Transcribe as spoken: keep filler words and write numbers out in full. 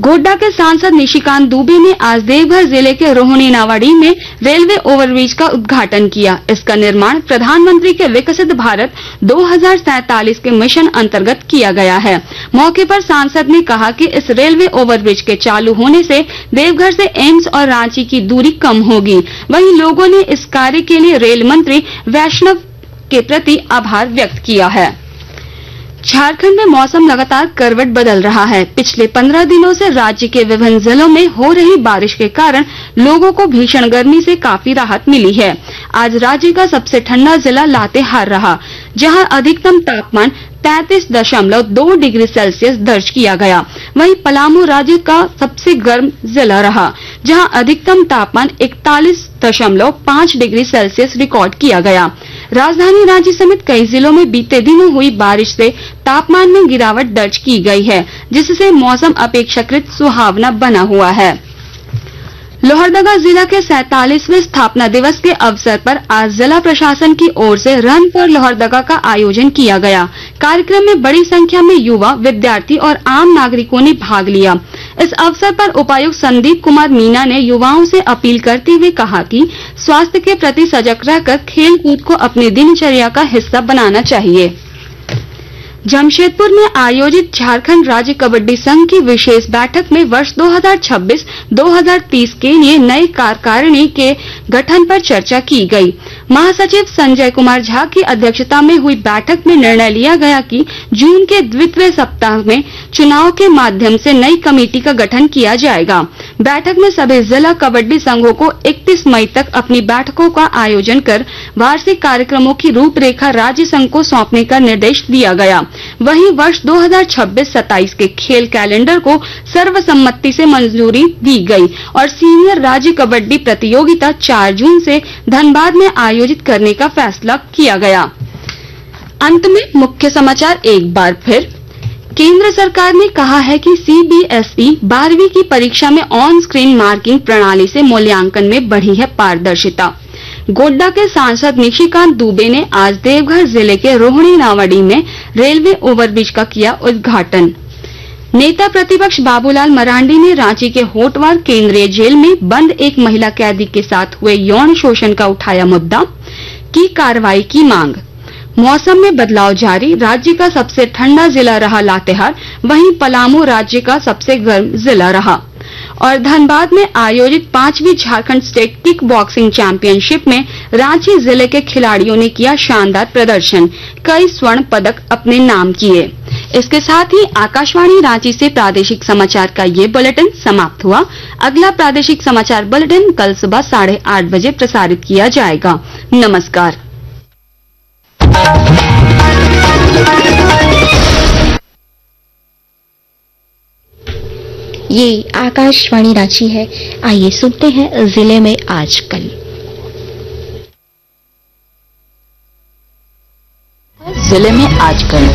गोड्डा के सांसद निशिकांत दुबे ने आज देवघर जिले के रोहिणी नावाडी में रेलवे ओवरब्रिज का उद्घाटन किया। इसका निर्माण प्रधानमंत्री के विकसित भारत दो हज़ार सैंतालीस के मिशन अंतर्गत किया गया है। मौके पर सांसद ने कहा कि इस रेलवे ओवरब्रिज के चालू होने से देवघर से एम्स और रांची की दूरी कम होगी। वहीं लोगों ने इस कार्य के लिए रेल मंत्री वैष्णव के प्रति आभार व्यक्त किया है। झारखंड में मौसम लगातार करवट बदल रहा है। पिछले पंद्रह दिनों से राज्य के विभिन्न जिलों में हो रही बारिश के कारण लोगों को भीषण गर्मी से काफी राहत मिली है। आज राज्य का सबसे ठंडा जिला लातेहार रहा, जहां अधिकतम तापमान तैंतीस दशमलव दो डिग्री सेल्सियस दर्ज किया गया। वहीं पलामू राज्य का सबसे गर्म जिला रहा, जहां अधिकतम तापमान इकतालीस दशमलव पाँच डिग्री सेल्सियस रिकॉर्ड किया गया। राजधानी रांची समेत कई जिलों में बीते दिनों हुई बारिश से तापमान में गिरावट दर्ज की गई है, जिससे मौसम अपेक्षाकृत सुहावना बना हुआ है। लोहरदगा जिला के सैंतालीसवें स्थापना दिवस के अवसर पर आज जिला प्रशासन की ओर से रन फॉर लोहरदगा का आयोजन किया गया। कार्यक्रम में बड़ी संख्या में युवा, विद्यार्थी और आम नागरिकों ने भाग लिया। इस अवसर पर उपायुक्त संदीप कुमार मीना ने युवाओं से अपील करते हुए कहा कि स्वास्थ्य के प्रति सजग रहकर खेल कूद को अपनी दिनचर्या का हिस्सा बनाना चाहिए। जमशेदपुर में आयोजित झारखंड राज्य कबड्डी संघ की विशेष बैठक में वर्ष दो हज़ार छब्बीस दो हज़ार तीस के लिए नई कार्यकारिणी के गठन पर चर्चा की गई। महासचिव संजय कुमार झा की अध्यक्षता में हुई बैठक में निर्णय लिया गया कि जून के द्वितीय सप्ताह में चुनाव के माध्यम से नई कमेटी का गठन किया जाएगा। बैठक में सभी जिला कबड्डी संघों को इकतीस मई तक अपनी बैठकों का आयोजन कर वार्षिक कार्यक्रमों की रूपरेखा राज्य संघ को सौंपने का निर्देश दिया गया। वहीं वर्ष दो हज़ार छब्बीस सत्ताईस के खेल कैलेंडर को सर्वसम्मति से मंजूरी दी गई और सीनियर राज्य कबड्डी प्रतियोगिता चार जून से धनबाद में आयोजित करने का फैसला किया गया। अंत में मुख्य समाचार एक बार फिर। केंद्र सरकार ने कहा है कि सी बी एस ई बारहवीं की परीक्षा में ऑन स्क्रीन मार्किंग प्रणाली से मूल्यांकन में बढ़ी है पारदर्शिता। गोड्डा के सांसद निशिकांत दुबे ने आज देवघर जिले के रोहिणी नावाडी में रेलवे ओवरब्रिज का किया उद्घाटन। नेता प्रतिपक्ष बाबूलाल मरांडी ने रांची के होटवार केंद्रीय जेल में बंद एक महिला कैदी के साथ हुए यौन शोषण का उठाया मुद्दा, की कार्रवाई की मांग। मौसम में बदलाव जारी, राज्य का सबसे ठंडा जिला रहा लातेहार, वहीं पलामू राज्य का सबसे गर्म जिला रहा। और धनबाद में आयोजित पांचवी Jharkhand state kick boxing championship में रांची जिले के खिलाड़ियों ने किया शानदार प्रदर्शन, कई स्वर्ण पदक अपने नाम किए। इसके साथ ही आकाशवाणी रांची से प्रादेशिक समाचार का ये बुलेटिन समाप्त हुआ। अगला प्रादेशिक समाचार बुलेटिन कल सुबह साढ़े आठ बजे प्रसारित किया जाएगा। नमस्कार। ये आकाशवाणी रांची है। आइए सुनते हैं जिले में आजकल। जिले में आजकल